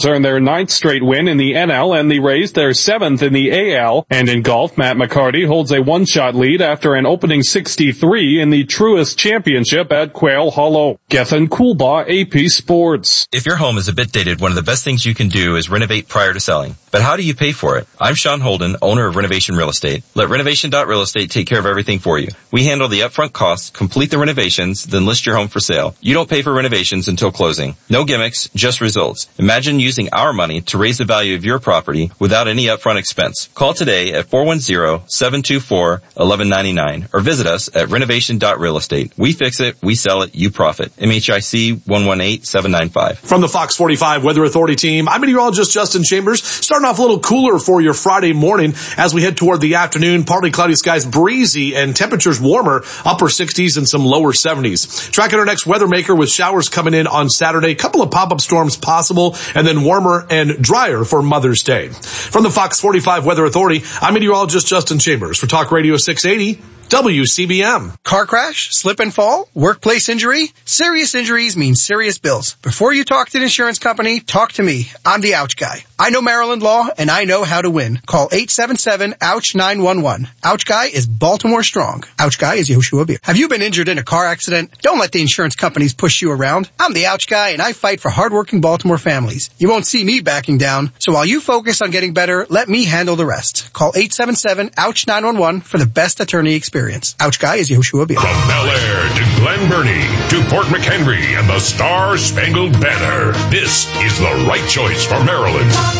earned their 9th straight win in the NL, and the Rays their 7th in the AL. And in golf, Matt McCarty holds a one-shot lead after an opening 63 in the Truist Championship at Quail Hollow. Gethin Coolbaugh, AP Sports. If your home is a bit dated, one of the best things you can do is renovate prior to selling. But how do you pay for it? I'm Sean Holden, owner of Renovation Real Estate. Let Renovation.Real Estate take care of everything for you. We handle the upfront costs, complete the renovations, then list your home for sale. You don't pay for renovations until closing. No gimmicks, just results. Imagine using our money to raise the value of your property without any upfront expense. Call today at 410-724-1199 or visit us at Renovation.Real Estate. We fix it, we sell it, you profit. MHIC 118795. From the Fox 45 Weather Authority team, I'm meteorologist Justin Chambers. Starting off a little cooler for your Friday morning as we head toward the afternoon. Partly cloudy skies, breezy, and temperatures warmer, upper 60s and some lower 70s. Tracking our next weather maker with showers coming in on Saturday. Couple of pop-up storms possible, and then warmer and drier for Mother's Day. From the Fox 45 Weather Authority, I'm meteorologist Justin Chambers for Talk Radio 680. WCBM. Car crash, slip and fall, workplace injury. Serious injuries mean serious bills. Before you talk to an insurance company, talk to me. I'm the Ouch Guy. I know Maryland law, and I know how to win. Call 877-OUCH-911. Ouch Guy is Baltimore strong. Ouch Guy is Yoshua Beer. Have you been injured in a car accident? Don't let the insurance companies push you around. I'm the Ouch Guy, and I fight for hardworking Baltimore families. You won't see me backing down, so while you focus on getting better, let me handle the rest. Call 877-OUCH-911 for the best attorney experience. Ouch Guy is Yoshua Beer. From Bel Air to Glen Burnie to Fort McHenry and the Star Spangled Banner, this is the right choice for Maryland.